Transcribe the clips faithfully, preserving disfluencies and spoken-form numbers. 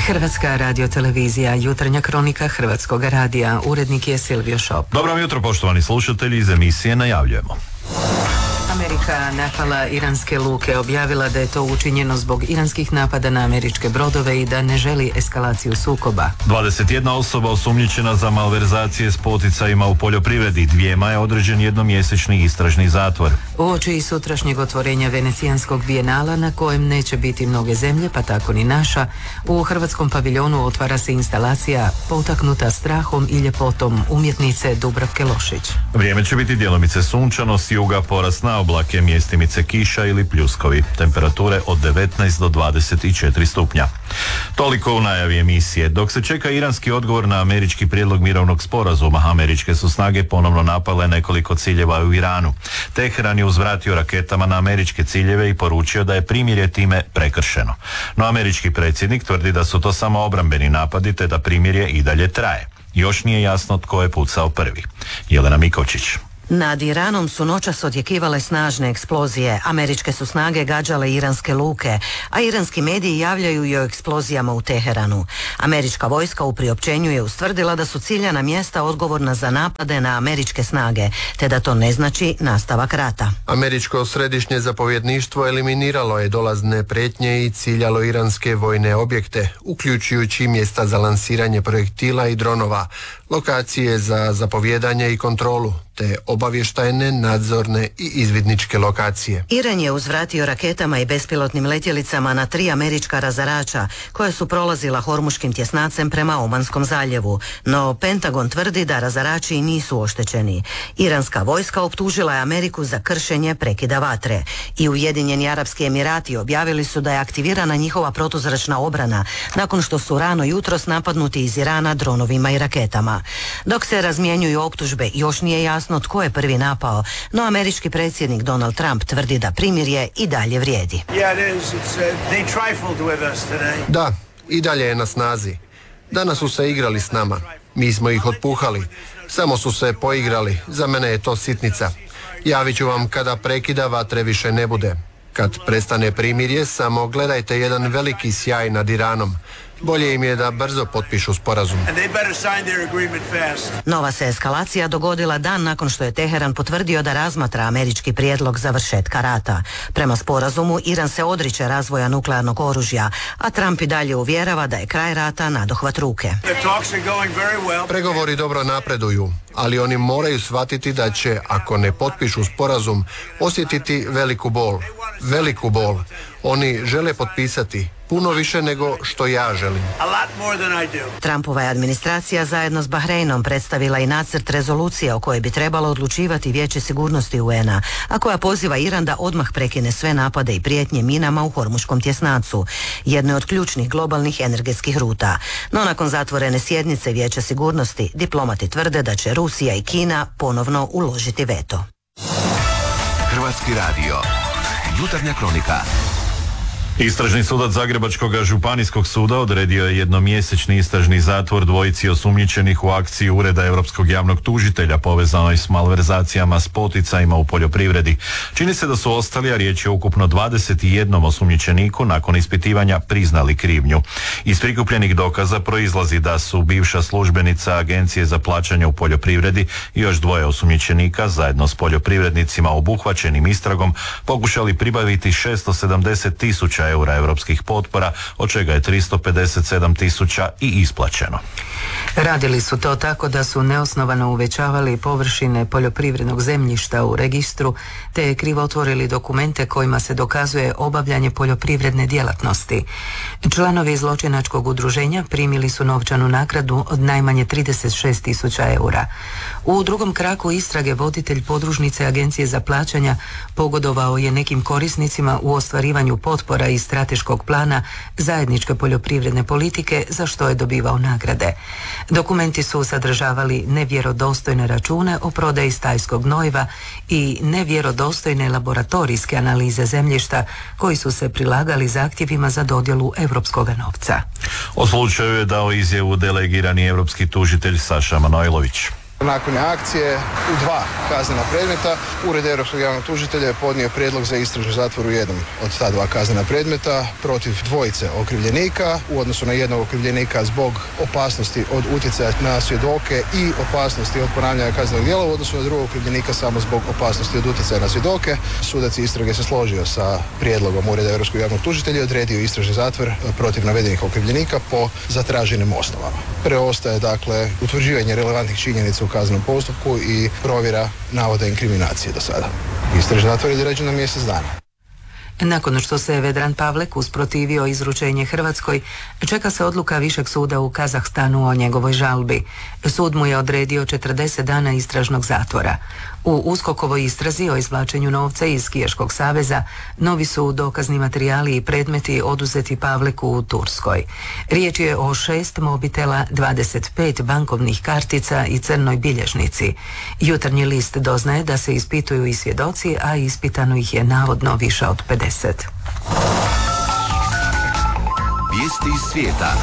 Hrvatska radiotelevizija, jutarnja kronika Hrvatskog radija, urednik je Silvio Šop. Dobro jutro, poštovani slušatelji, iz emisije najavljujemo. Amerika napala iranske luke, objavila da je to učinjeno zbog iranskih napada na američke brodove i da ne želi eskalaciju sukoba. dvadeset jedna osoba osumnjičena za malverzacije s poticajima u poljoprivredi, dvijema je određen jednomjesečni istražni zatvor. Uoči sutrašnjeg otvorenja Venecijanskog bijenala, na kojem neće biti mnoge zemlje, pa tako ni naša, u hrvatskom paviljonu otvara se instalacija potaknuta strahom i ljepotom umjetnice Dubravke Lošić. Vrijeme će biti djelomice sunčano, s juga porast na oblake, mjestimice kiša ili pljuskovi. Temperature od devetnaest do dvadeset četiri stupnja. Toliko u najavi emisije. Dok se čeka iranski odgovor na američki prijedlog mirovnog sporazuma, američke su snage ponovno napale nekoliko ciljeva u Iranu. Teheran je uzvratio raketama na američke ciljeve i poručio da je primirje time prekršeno. No američki predsjednik tvrdi da su to samo obrambeni napadi te da primirje i dalje traje. Još nije jasno tko je pucao prvi. Jelena Mikovčić. Nad Iranom su noćas odjekivale snažne eksplozije. Američke su snage gađale iranske luke, a iranski mediji javljaju i o eksplozijama u Teheranu. Američka vojska u priopćenju je ustvrdila da su ciljana mjesta odgovorna za napade na američke snage, te da to ne znači nastavak rata. Američko središnje zapovjedništvo eliminiralo je dolazne prijetnje i ciljalo iranske vojne objekte, uključujući mjesta za lansiranje projektila i dronova, lokacije za zapovjedanje i kontrolu, te obavještajne, nadzorne i izvidničke lokacije. Iran je uzvratio raketama i bespilotnim letjelicama na tri američka razarača koja su prolazila Hormuškim tjesnacem prema Omanskom zaljevu, no Pentagon tvrdi da razarači nisu oštećeni. Iranska vojska optužila je Ameriku za kršenje prekida vatre i Ujedinjeni Arapski Emirati objavili su da je aktivirana njihova protuzračna obrana nakon što su rano jutros napadnuti iz Irana dronovima i raketama. Dok se razmjenjuju optužbe, još nije jasno tko je prvi napao, no američki predsjednik Donald Trump tvrdi da primirje i dalje vrijedi. Da, i dalje je na snazi. Danas su se igrali s nama. Mi smo ih otpuhali. Samo su se poigrali. Za mene je to sitnica. Javit ću vam kada prekida vatre više ne bude. Kad prestane primirje, samo gledajte jedan veliki sjaj nad Iranom. Bolje im je da brzo potpišu sporazum. Nova se eskalacija dogodila dan nakon što je Teheran potvrdio da razmatra američki prijedlog završetka rata. Prema sporazumu, Iran se odriče razvoja nuklearnog oružja, a Trump i dalje uvjerava da je kraj rata nadohvat ruke. Pregovori dobro napreduju, ali oni moraju shvatiti da će, ako ne potpišu sporazum, osjetiti veliku bol. Veliku bol. Oni žele potpisati puno više nego što ja želim. Trumpova je administracija zajedno s Bahreinom predstavila i nacrt rezolucije o kojoj bi trebalo odlučivati Vijeće sigurnosti U N A, a koja poziva Iran da odmah prekine sve napade i prijetnje minama u Hormuškom tjesnacu, jedne od ključnih globalnih energetskih ruta. No nakon zatvorene sjednice Vijeća sigurnosti, diplomati tvrde da će Rusija i Kina ponovno uložiti veto. Hrvatski radio, jutarnja kronika. Istražni sudac Zagrebačkog županijskog suda odredio je jednomjesečni istražni zatvor dvojici osumnjičenih u akciji Ureda Europskog javnog tužitelja povezanoj s malverzacijama s poticajima u poljoprivredi. Čini se da su ostali, a riječ je ukupno dvadeset jednom osumnjičeniku nakon ispitivanja priznali krivnju. Iz prikupljenih dokaza proizlazi da su bivša službenica Agencije za plaćanje u poljoprivredi i još dvoje osumnjičenika zajedno s poljoprivrednicima obuhvaćenim istragom pokušali pribaviti šesto sedamdeset tisuća eura europskih potpora, od čega je tristo pedeset sedam tisuća i isplaćeno. Radili su to tako da su neosnovano uvećavali površine poljoprivrednog zemljišta u registru, te krivotvorili dokumente kojima se dokazuje obavljanje poljoprivredne djelatnosti. Članovi zločinačkog udruženja primili su novčanu nagradu od najmanje trideset šest tisuća eura. U drugom kraku istrage voditelj podružnice Agencije za plaćanja pogodovao je nekim korisnicima u ostvarivanju potpora iz strateškog plana zajedničke poljoprivredne politike, za što je dobivao nagrade. Dokumenti su sadržavali nevjerodostojne račune o prodaji stajskog gnojiva i nevjerodostojne laboratorijske analize zemljišta koji su se prilagali zahtjevima za dodjelu europskog novca. O slučaju je dao izjavu delegirani europski tužitelj Saša Manojlović. Nakon akcije u dva kaznena predmeta, Ured Europskog javnog tužitelja je podnio prijedlog za istražni zatvor u jednom od ta dva kaznena predmeta protiv dvojice okrivljenika u odnosu na jednog okrivljenika zbog opasnosti od utjecaja na svjedoke i opasnosti od ponavljanja kaznenog djela u odnosu na drugog okrivljenika samo zbog opasnosti od utjecaja na svjedoke. Sudac istrage se složio sa prijedlogom Ureda Europskog javnog tužitelja i odredio istražni zatvor protiv navedenih okrivljenika po zatraženim osnovama. Preostaje dakle utvrđivanje relevantnih činjenica u kaznenom postupku i provjera navoda inkriminacije do sada. Istražni zatvor je određen na mjesec dana. Nakon što se Vedran Pavlek usprotivio izručenje Hrvatskoj, čeka se odluka Višeg suda u Kazahstanu o njegovoj žalbi. Sud mu je odredio četrdeset dana istražnog zatvora. U USKOK-ovoj istrazi o izvlačenju novca iz Skijaškog saveza novi su dokazni materijali i predmeti oduzeti Pavleku u Turskoj. Riječ je o šest mobitela, dvadeset pet bankovnih kartica i crnoj bilježnici. Jutarnji list doznaje da se ispituju i svjedoci, a ispitano ih je navodno više od pedeset. Vijesti iz svijeta.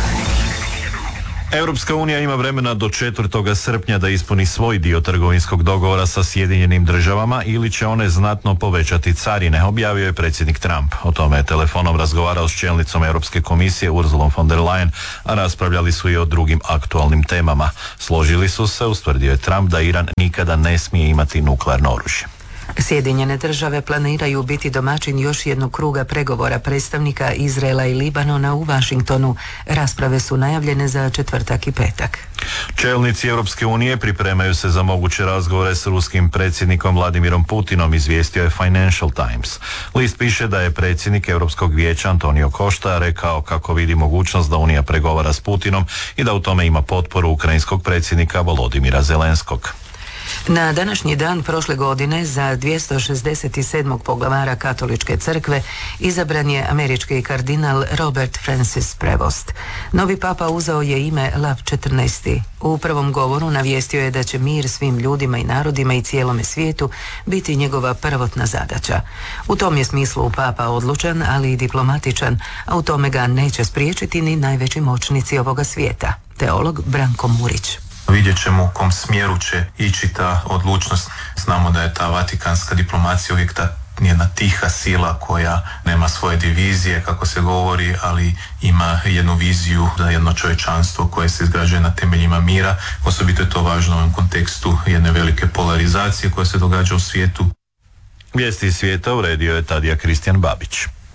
Europska unija ima vremena do četvrtog srpnja da ispuni svoj dio trgovinskog dogovora sa Sjedinjenim državama ili će one znatno povećati carine, objavio je predsjednik Trump. O tome je telefonom razgovarao s čelnicom Europske komisije Ursulom von der Leyen, a raspravljali su i o drugim aktualnim temama. Složili su se, ustvrdio je Trump, da Iran nikada ne smije imati nuklearno oružje. Sjedinjene države planiraju biti domaćin još jednog kruga pregovora predstavnika Izraela i Libanona u Washingtonu. Rasprave su najavljene za četvrtak i petak. Čelnici Europske unije pripremaju se za moguće razgovore s ruskim predsjednikom Vladimirom Putinom, izvijestio je Financial Times. List piše da je predsjednik Europskog vijeća Antonio Costa rekao kako vidi mogućnost da Unija pregovara s Putinom i da u tome ima potporu ukrajinskog predsjednika Volodimira Zelenskog. Na današnji dan prošle godine za dvjesto šezdeset sedmog poglavara Katoličke crkve izabran je američki kardinal Robert Francis Prevost. Novi papa uzeo je ime Lav četrnaest. U prvom govoru navijestio je da će mir svim ljudima i narodima i cijelome svijetu biti njegova prvotna zadaća. U tom je smislu papa odlučan, ali i diplomatičan, a u tome ga neće spriječiti ni najveći moćnici ovoga svijeta. Teolog Branko Murić. Vidjet ćemo u kom smjeru će ići ta odlučnost. Znamo da je ta vatikanska diplomacija uvijek ta jedna tiha sila koja nema svoje divizije, kako se govori, ali ima jednu viziju za jedno čovječanstvo koje se izgrađuje na temeljima mira. Osobito je to važno u ovom kontekstu jedne velike polarizacije koja se događa u svijetu. Vijesti iz svijeta uredio je Tadija Kristijan Babić.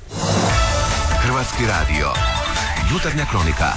Hrvatski radio. Jutarnja kronika.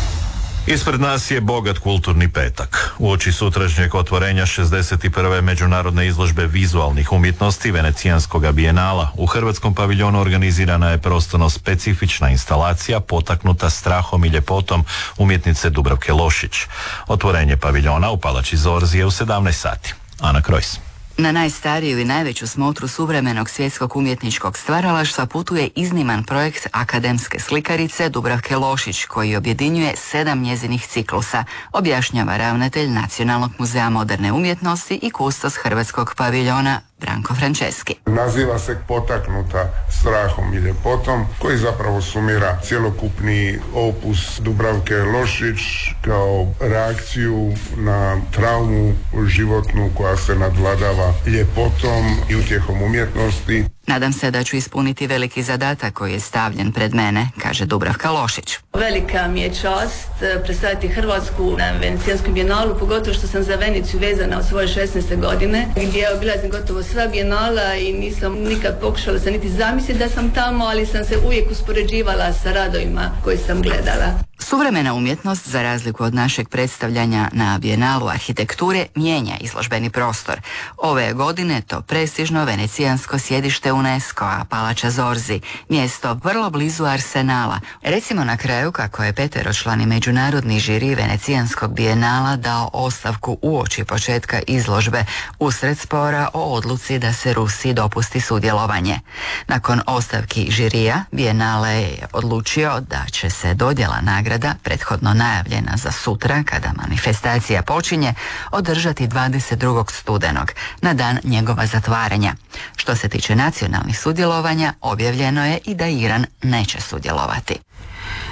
Ispred nas je bogat kulturni petak. Uoči sutrašnjeg otvorenja šezdeset prve međunarodne izložbe vizualnih umjetnosti Venecijanskog bijenala u Hrvatskom paviljonu organizirana je prostorno specifična instalacija potaknuta strahom i ljepotom umjetnice Dubravke Lošić. Otvorenje paviljona u Palači Zorzi je u sedamnaest sati. Ana Krojs. Na najstariju i najveću smotru suvremenog svjetskog umjetničkog stvaralaštva putuje izniman projekt akademske slikarice Dubravke Lošić, koji objedinjuje sedam njezinih ciklusa, objašnjava ravnatelj Nacionalnog muzeja moderne umjetnosti i kustos Hrvatskog paviljona Branko Franceski. Naziva se Potaknuta strahom i ljepotom, koji zapravo sumira cjelokupni opus Dubravke Lošić kao reakciju na traumu životnu koja se nadvladava ljepotom i utjehom umjetnosti. Nadam se da ću ispuniti veliki zadatak koji je stavljen pred mene, kaže Dubravka Lošić. Velika mi je čast predstaviti Hrvatsku na Venecijanskom bijenalu, pogotovo što sam za Veneciju vezana od svoje šesnaeste godine, gdje obilazim gotovo sva bijenala i nisam nikad pokušala se niti zamisliti da sam tamo, ali sam se uvijek uspoređivala sa radovima koje sam gledala. Suvremena umjetnost, za razliku od našeg predstavljanja na bijenalu arhitekture, mijenja izložbeni prostor. Ove godine to prestižno venecijansko sjedište UNESCO-a, Palača Zorzi, mjesto vrlo blizu Arsenala. Recimo na kraju kako je peteročlani međunarodni žiri Venecijanskog bijenala dao ostavku uoči početka izložbe usred spora o odluci da se Rusiji dopusti sudjelovanje. Nakon ostavki žirija, bijenale je odlučio da će se dodjela nagrada, prethodno najavljena za sutra kada manifestacija počinje, održati dvadeset drugog studenog, na dan njegova zatvaranja. Što se tiče nacionalnih sudjelovanja, objavljeno je i da Iran neće sudjelovati.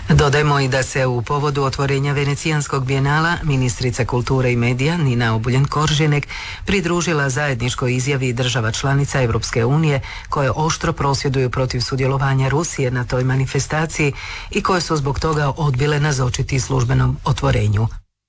Dodajmo i da se u povodu otvorenja Venecijanskog bijenala ministrica kulture i medija Nina Obuljen-Koržinek pridružila zajedničkoj izjavi država članica Europske unije koje oštro prosvjeduju protiv sudjelovanja Rusije na toj manifestaciji i koje su zbog toga odbile nazočiti službenom otvorenju.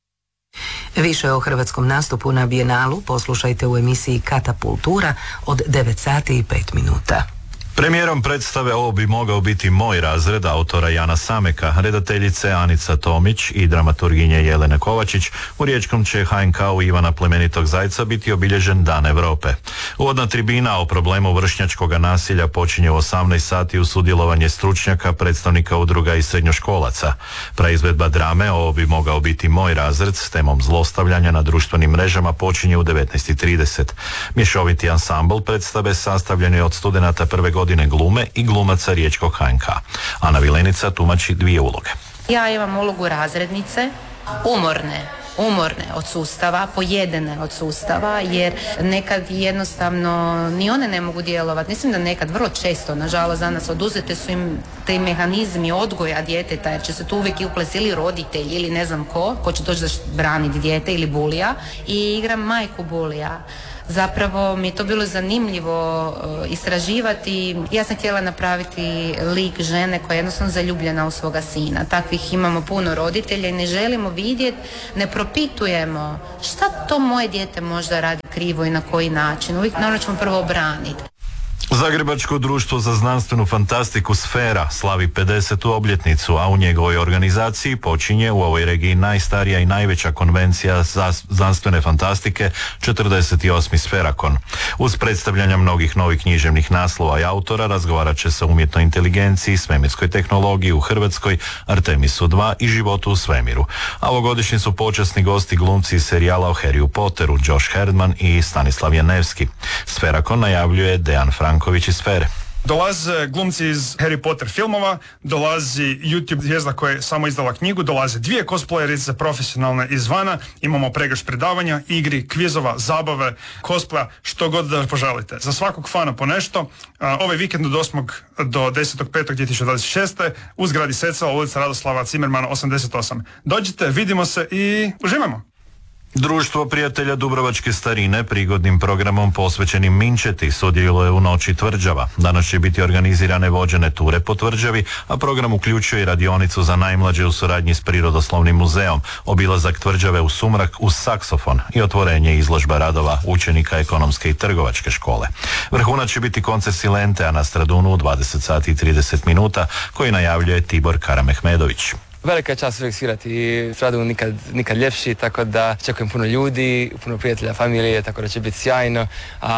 Više o hrvatskom nastupu na bijenalu poslušajte u emisiji Katapultura od devet sati i pet minuta. Premijerom predstave Ovo bi mogao biti moj razred autora Jana Sameka, redateljice Anica Tomić i dramaturginje Jelene Kovačić u riječkom će H N K-u Ivana Plemenitog Zajca biti obilježen Dan Europe. Uvodna tribina o problemu vršnjačkog nasilja počinje u osamnaest sati uz sudjelovanje stručnjaka, predstavnika udruga i srednjoškolaca. Praizvedba drame Ovo bi mogao biti moj razred s temom zlostavljanja na društvenim mrežama počinje u devetnaest i trideset. Mješoviti ansambl predstave sastavljen je od studenata prve godine godine glume i glumaca riječkog H N K. Ana Vilenica tumači dvije uloge. Ja imam ulogu razrednice, umorne, umorne od sustava, pojedene od sustava, jer nekad jednostavno ni one ne mogu djelovati. Mislim da nekad, vrlo često, nažalost, za nas oduzete su im te mehanizmi odgoja djeteta, jer će se tu uvijek uplesti ili roditelj ili ne znam ko, ko će doći da braniti dijete ili bulija, i igram majku bulija. Zapravo mi je to bilo zanimljivo uh, istraživati. Ja sam htjela napraviti lik žene koja je jednostavno zaljubljena u svoga sina. Takvih imamo puno roditelja i ne želimo vidjeti, ne propitujemo šta to moje dijete možda radi krivo i na koji način. Uvijek naravno ćemo prvo obraniti. Zagrebačko društvo za znanstvenu fantastiku Sfera slavi pedesetu obljetnicu, a u njegovoj organizaciji počinje u ovoj regiji najstarija i najveća konvencija za znanstvene fantastike, četrdeset osmi Sferakon. Uz predstavljanja mnogih novih književnih naslova i autora razgovarat će se o umjetnoj inteligenciji, svemirskoj tehnologiji u Hrvatskoj, Artemisu dva i životu u svemiru. A ovogodišnji su počasni gosti glumci iz serijala o Harryu Potteru, Josh Herdman i Stanislav Janevski. Sferakon najavljuje Dejan Franković iz Sfere. Dolaze glumci iz Harry Potter filmova, dolazi YouTube zvijezda koja je samo izdala knjigu, dolaze dvije cosplayerice profesionalne izvana, imamo pregrš predavanja, igri, kvizova, zabave, cosplaya, što god da poželite. Za svakog fana po nešto. Ovaj vikend od osmog do desetog petog dvije tisuće dvadeset šeste u zgradi Secela, ulica Radoslava Cimermana osamdeset osam. Dođite, vidimo se i uživamo! Društvo prijatelja Dubrovačke starine prigodnim programom posvećenim Minčeti sudjeluje u Noći tvrđava. Danas će biti organizirane vođene ture po tvrđavi, a program uključuje i radionicu za najmlađe u suradnji s Prirodoslovnim muzeom, obilazak tvrđave u sumrak uz saksofon i otvorenje izložba radova učenika ekonomske i trgovačke škole. Vrhunac će biti koncert Silente, a na Stradunu u dvadeset sati i trideset minuta koji najavljuje Tibor Karamehmedović. Velika je čast uvijek svirati i Stradun nikad, nikad ljepši, tako da čekujem puno ljudi, puno prijatelja, familije, tako da će biti sjajno.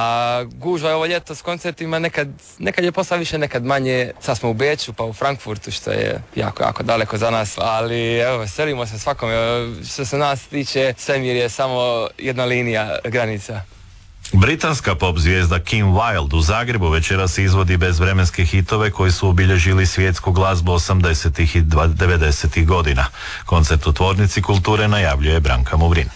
A gužva je ovo ljeto s koncertima, nekad, nekad je posla više, nekad manje. Sad smo u Beču pa u Frankfurtu, što je jako, jako daleko za nas, ali evo, veselimo se svakom. Što se nas tiče, svemir je samo jedna linija granica. Britanska pop zvijezda Kim Wilde u Zagrebu večeras izvodi bezvremenske hitove koji su obilježili svjetsku glazbu osamdesetih i devedesetih godina. Koncert u Tvornici kulture najavljuje Branka Muvrin.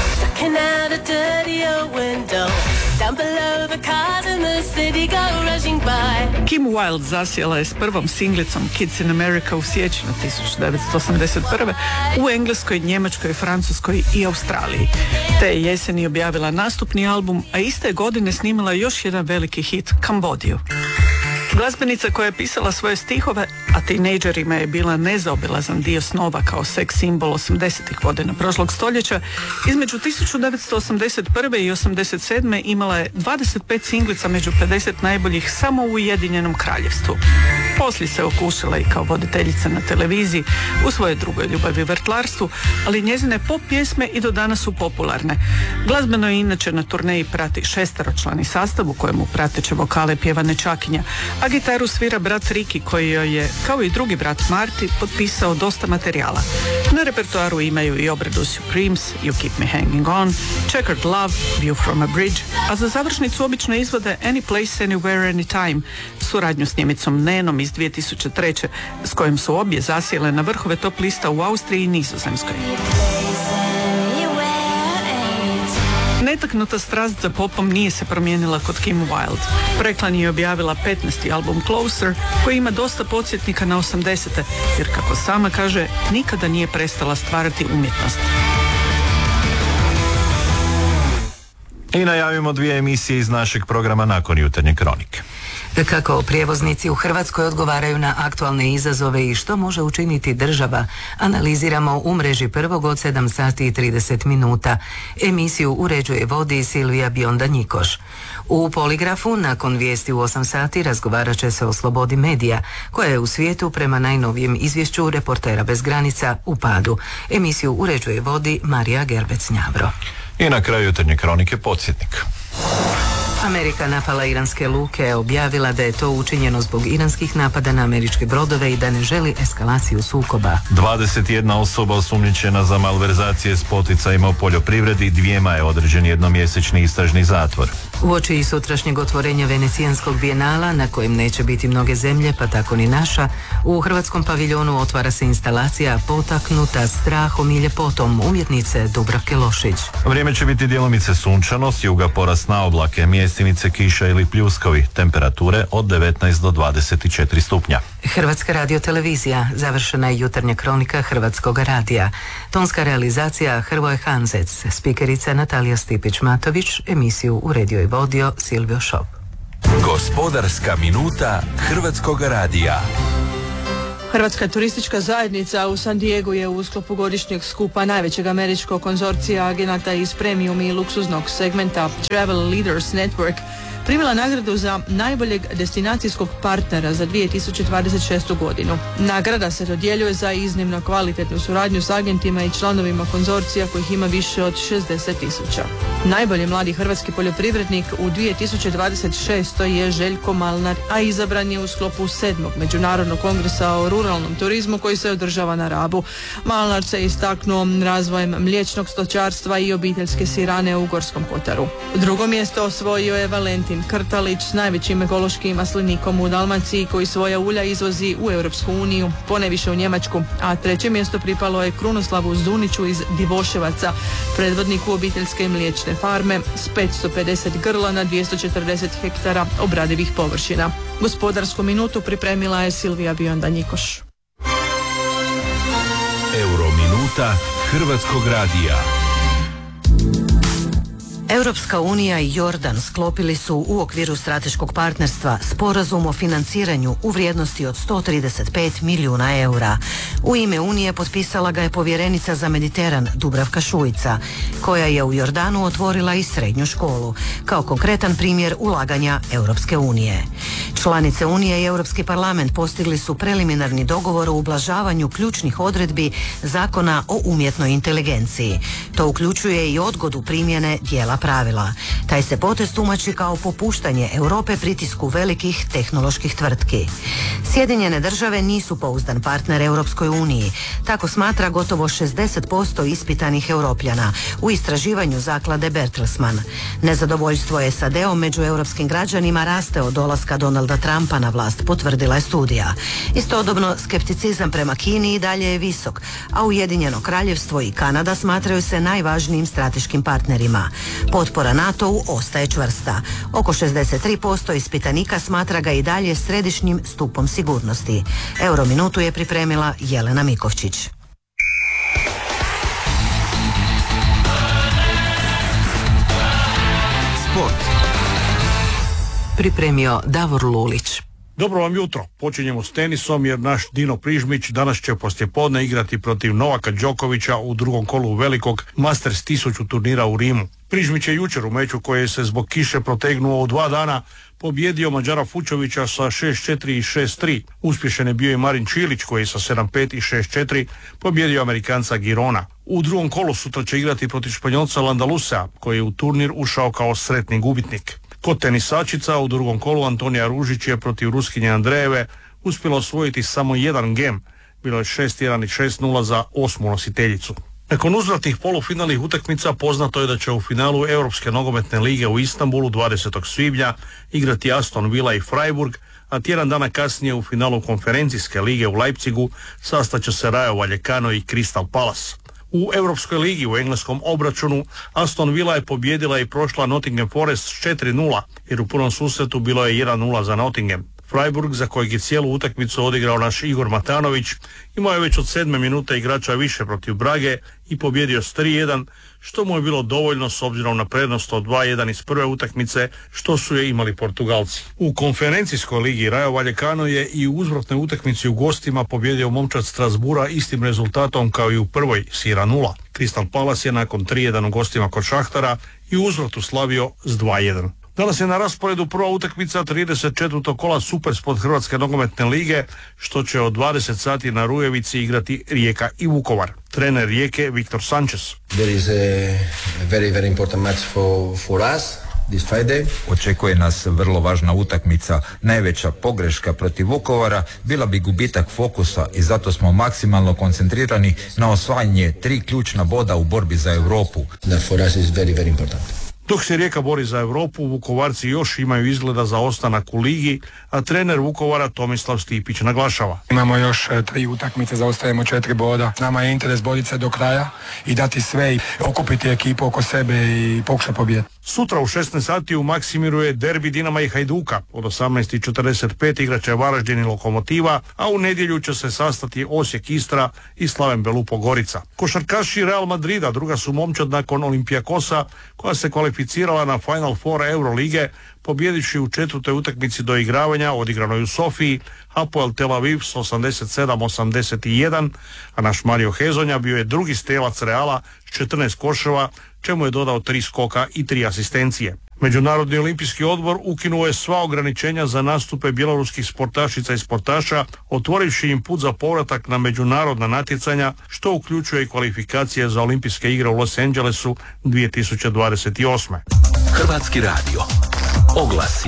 Kim Wilde zasjela je s prvom singlicom Kids in America u siječnju tisuću devetsto osamdeset prve u Engleskoj, Njemačkoj, Francuskoj i Australiji. Te je jeseni objavila nastupni album, a iste godine snimila još jedan veliki hit, Kambodiju. Glazbenica koja je pisala svoje stihove, a tinejdžerima je bila nezaobilazan dio snova kao seks simbol osamdesetih godina prošlog stoljeća, između tisuću devetsto osamdeset prve i osamdeset sedme imala je dvadeset pet singlica među pedeset najboljih samo u Ujedinjenom Kraljevstvu. Poslije se okušala i kao voditeljica na televiziji u svojoj drugoj ljubavi vrtlarstvu, ali njezine pop pjesme i do danas su popularne. Glazbeno je inače na turneji prati šesteročlani sastav u kojemu prateće vokale pjeva nečakinja, a gitaru svira brat Ricky koji joj je, kao i drugi brat Marty, potpisao dosta materijala. Na repertoaru imaju i obradu Supremes, You Keep Me Hanging On, Checkered Love, View from a Bridge, a za završnicu obično izvode Any Place, Anywhere, Anytime, suradnju s Njemicom Nenom iz dvije tisuće treće, s kojim su obje zasjele na vrhove top lista u Austriji i Nizozemskoj. netaknuta strast za popom nije se promijenila kod Kim Wilde. Preklan je objavila petnaesti album Closer, koji ima dosta podsjetnika na osamdesete, jer kako sama kaže, nikada nije prestala stvarati umjetnost. I najavimo dvije emisije iz našeg programa nakon jutarnje kronike. Kako prijevoznici u Hrvatskoj odgovaraju na aktualne izazove i što može učiniti država, analiziramo u mreži prvog od sedam sati i trideset minuta. Emisiju uređuje vodi Silvija Bionda-Njikoš. U Poligrafu nakon vijesti u osam sati razgovarat će se o slobodi medija, koja je u svijetu prema najnovijem izvješću Reportera bez granica u padu. Emisiju uređuje vodi Marija Gerbec-Njavro. I na kraju jutarnje kronike podsjetnik. Amerika napala iranske luke, objavila da je to učinjeno zbog iranskih napada na američke brodove i da ne želi eskalaciju sukoba. dvadeset jedna osoba osumnjičena za malverzacije s poticajima u poljoprivredi, dvijema je određen jednomjesečni istražni zatvor. Uoči sutrašnjeg otvorenja Venecijanskog bijenala, na kojem neće biti mnoge zemlje, pa tako ni naša, u hrvatskom paviljonu otvara se instalacija potaknuta strahom i ljepotom umjetnice Dubravke Lošić. Vrijeme će biti djelomice sunčano, s juga porast na oblake, mjestimice kiša ili pljuskovi, temperature od devetnaest do dvadeset četiri stupnja. Hrvatska radiotelevizija, završena je jutarnja kronika Hrvatskog radija. Tonska realizacija Hrvoje Hanzec, spikerica Natalija Stipić-Matović, emisiju uredio i vodio Silvio Šop. Gospodarska minuta Hrvatskog radija. Hrvatska turistička zajednica u San Diegu je u sklopu godišnjeg skupa najvećeg američkog konzorcija agenata iz premium i luksuznog segmenta Travel Leaders Network primila nagradu za najboljeg destinacijskog partnera za dvije tisuće dvadeset šestu godinu. Nagrada se dodjeljuje za iznimno kvalitetnu suradnju s agentima i članovima konzorcija kojih ima više od šezdeset tisuća. Najbolji mladi hrvatski poljoprivrednik u dvije tisuće dvadeset šestoj je Željko Malnar, a izabran je u sklopu sedmog međunarodnog kongresa o ruralnom turizmu koji se održava na Rabu. Malnar se istaknuo razvojem mliječnog stočarstva i obiteljske sirane u Gorskom kotaru. Drugo mjesto osvojio je Valentin Krtalić s najvećim ekološkim maslinikom u Dalmaciji koji svoja ulja izvozi u Europsku uniju, poneviše u Njemačku, a treće mjesto pripalo je Krunoslavu Zuniću iz Divoševaca, predvodniku obiteljske mliječne farme s petsto pedeset grla na dvjesto četrdeset hektara obradivih površina. Gospodarsku minutu pripremila je Silvija Bionda-Njikoš. Eurominuta Hrvatskog radija. Europska unija i Jordan sklopili su u okviru strateškog partnerstva sporazum o financiranju u vrijednosti od sto trideset pet milijuna eura. U ime Unije potpisala ga je povjerenica za Mediteran Dubravka Šuica, koja je u Jordanu otvorila i srednju školu, kao konkretan primjer ulaganja Europske unije. Članice Unije i Europski parlament postigli su preliminarni dogovor o ublažavanju ključnih odredbi zakona o umjetnoj inteligenciji. To uključuje i odgodu primjene dijela pravila. Taj se potez tumači kao popuštanje Europe pritisku velikih tehnoloških tvrtki. Sjedinjene države nisu pouzdan partner Europskoj uniji. Tako smatra gotovo šezdeset posto ispitanih Europljana u istraživanju zaklade Bertelsmann. Nezadovoljstvo S A D-om među europskim građanima raste od dolaska Donalda Trumpa na vlast, potvrdila je studija. Istodobno, skepticizam prema Kini i dalje je visok, a Ujedinjeno Kraljevstvo i Kanada smatraju se najvažnijim strateškim partnerima. Potpora NATO-u ostaje čvrsta. Oko šezdeset tri posto ispitanika smatra ga i dalje središnjim stupom sigurnosti. Eurominutu je pripremila Jelena Mikovčić. Sport. Pripremio Davor Lulić. Dobro vam jutro. Počinjemo s tenisom jer naš Dino Prižmić danas će poslijepodne igrati protiv Novaka Đokovića u drugom kolu velikog Masters tisuću turnira u Rimu. Prižmić je jučer u meču koji se zbog kiše protegnuo u dva dana pobjedio Mađara Fučovića sa šest četiri i šest tri. Uspješan je bio i Marin Čilić koji sa sedam pet i šest četiri pobjedio Amerikanca Girona. U drugom kolu sutra će igrati protiv Španjolca Landalusea koji je u turnir ušao kao sretni gubitnik. Kod tenisačica u drugom kolu Antonija Ružić je protiv Ruskinje Andrejeve uspjela osvojiti samo jedan gem. Bilo je šest jedan i šest nula za osmu nositeljicu. Nakon uzvratnih polufinalnih utakmica poznato je da će u finalu Europske nogometne lige u Istanbulu dvadesetog svibnja igrati Aston Villa i Freiburg, a tjedan dana kasnije u finalu konferencijske lige u Leipzigu sastaće se Rayo Vallecano i Crystal Palace. U Europskoj ligi u engleskom obračunu Aston Villa je pobijedila i prošla Nottingham Forest s četiri nula, jer u prvom susretu bilo je jedan nula za Nottingham. Freiburg, za kojeg je cijelu utakmicu odigrao naš Igor Matanović, imao je već od sedme minute igrača više protiv Brage i pobjedio s tri jedan, što mu je bilo dovoljno s obzirom na prednost od dva jedan iz prve utakmice, što su je imali Portugalci. U konferencijskoj ligi Rayo Vallecano je i u uzvratnoj utakmici u gostima pobjedio momčad Strasbura istim rezultatom kao i u prvoj s jedan nula. Crystal Palace je nakon tri jedan u gostima kod Šahtara i u uzvratu slavio s dva jedan. Danas je na rasporedu prva utakmica trideset četvrtog kola Supersport Hrvatske nogometne lige, što će od dvadeset sati na Rujevici igrati Rijeka i Vukovar. Trener Rijeke Viktor Sanchez. There is a very, very important match for, for us. This Friday. Očekuje nas vrlo važna utakmica. Najveća pogreška protiv Vukovara bila bi gubitak fokusa i zato smo maksimalno koncentrirani na osvajanje tri ključna boda u borbi za Europu. That for us is very, very important. Dok se Rijeka bori za Europu, Vukovarci još imaju izgleda za ostanak u ligi, a trener Vukovara Tomislav Stipić naglašava. Imamo još tri utakmice, zaostajemo četiri boda. Nama je interes boriti se do kraja i dati sve i okupiti ekipu oko sebe i pokušati pobijediti. Sutra u šesnaest sati u Maksimiru je derbi Dinama i Hajduka. Od osamnaest i četrdeset pet igraće Varaždin i Lokomotiva, a u nedjelju će se sastati Osijek Istra i Slaven Belupo Gorica. Košarkaši Real Madrida druga su momčad nakon Olimpijakosa, koja se kvalificirala na Final Four Eurolige, pobjedivši u četvrtoj utakmici do igravanja odigranoj u Sofiji Hapoel Tel Aviv s osamdeset sedam osamdeset jedan, a naš Mario Hezonja bio je drugi strelac Reala s četrnaest koševa, čemu je dodao tri skoka i tri asistencije. Međunarodni olimpijski odbor ukinuo je sva ograničenja za nastupe bjeloruskih sportašica i sportaša, otvorivši im put za povratak na međunarodna natjecanja, što uključuje i kvalifikacije za olimpijske igre u Los Angelesu dvije tisuće dvadeset osme. Hrvatski radio. Oglasi.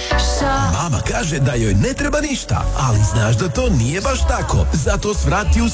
Mama kaže da joj ne treba ništa, ali znaš da to nije baš tako. Zato svrati u